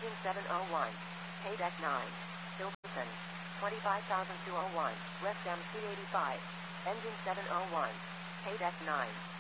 Engine 701. Paydeck 9. Hilton. 25,201. West MC 85. Engine 701. Paydeck 9.